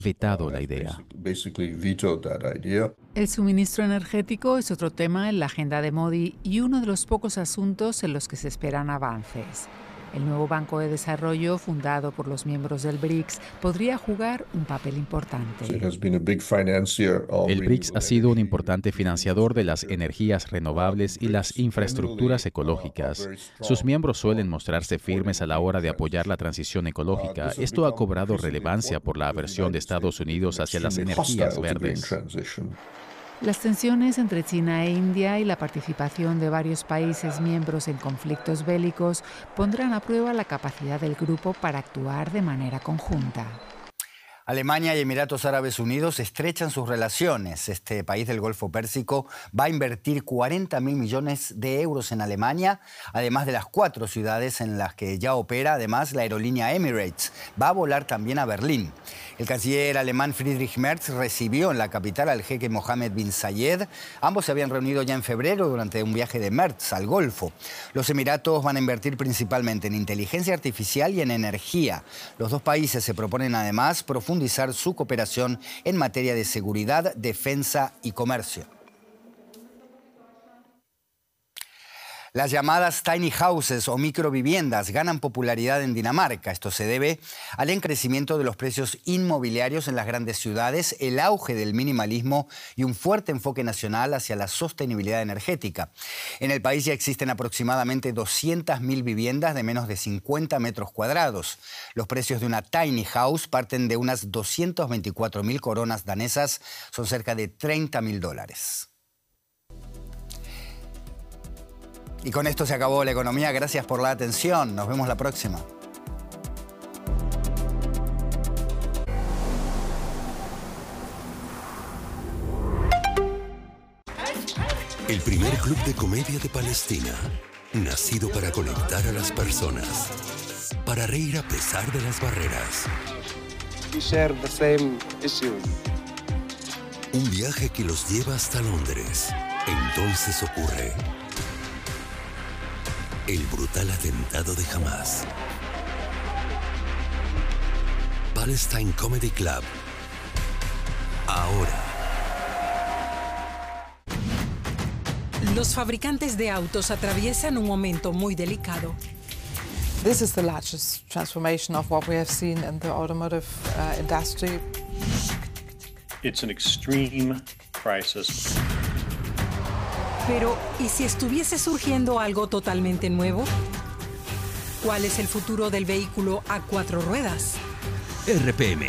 vetado la idea. El suministro energético es otro tema en la agenda de Modi y uno de los pocos asuntos en los que se esperan avances. El nuevo Banco de Desarrollo, fundado por los miembros del BRICS, podría jugar un papel importante. El BRICS ha sido un importante financiador de las energías renovables y las infraestructuras ecológicas. Sus miembros suelen mostrarse firmes a la hora de apoyar la transición ecológica. Esto ha cobrado relevancia por la aversión de Estados Unidos hacia las energías verdes. Las tensiones entre China e India y la participación de varios países miembros en conflictos bélicos pondrán a prueba la capacidad del grupo para actuar de manera conjunta. Alemania y Emiratos Árabes Unidos estrechan sus relaciones. Este país del Golfo Pérsico va a invertir 40.000 millones de euros en Alemania, además de las 4 ciudades en las que ya opera. Además, la aerolínea Emirates va a volar también a Berlín. El canciller alemán Friedrich Merz recibió en la capital al jeque Mohammed bin Zayed. Ambos se habían reunido ya en febrero durante un viaje de Merz al Golfo. Los Emiratos van a invertir principalmente en inteligencia artificial y en energía. Los dos países se proponen además profundizar su cooperación en materia de seguridad, defensa y comercio. Las llamadas tiny houses o microviviendas ganan popularidad en Dinamarca. Esto se debe al encrecimiento de los precios inmobiliarios en las grandes ciudades, el auge del minimalismo y un fuerte enfoque nacional hacia la sostenibilidad energética. En el país ya existen aproximadamente 200.000 viviendas de menos de 50 metros cuadrados. Los precios de una tiny house parten de unas 224.000 coronas danesas, son cerca de $30.000. Y con esto se acabó la economía. Gracias por la atención. Nos vemos la próxima. El primer club de comedia de Palestina, nacido para conectar a las personas, para reír a pesar de las barreras. We share the same issue. Un viaje que los lleva hasta Londres. Entonces ocurre el brutal atentado de Hamás. Palestine Comedy Club. Ahora. Los fabricantes de autos atraviesan un momento muy delicado. This is the largest transformation of what we have seen in the automotive industry. It's an extreme crisis. Pero, ¿y si estuviese surgiendo algo totalmente nuevo? ¿Cuál es el futuro del vehículo a 4 ruedas? RPM.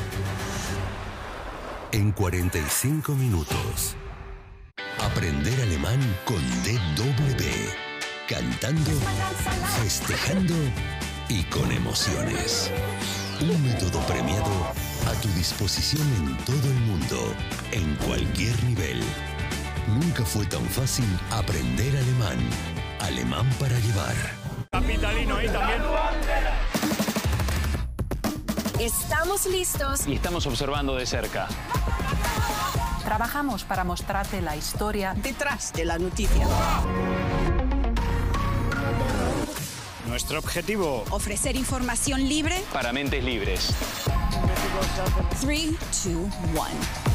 En 45 minutos. Aprender alemán con DW. Cantando, festejando y con emociones. Un método premiado a tu disposición en todo el mundo, en cualquier nivel. Nunca fue tan fácil aprender alemán. Alemán para llevar. Capitalino ahí también. Estamos listos. Y estamos observando de cerca. Trabajamos para mostrarte la historia detrás de la noticia. Nuestro objetivo: ofrecer información libre para mentes libres. 3, 2, 1.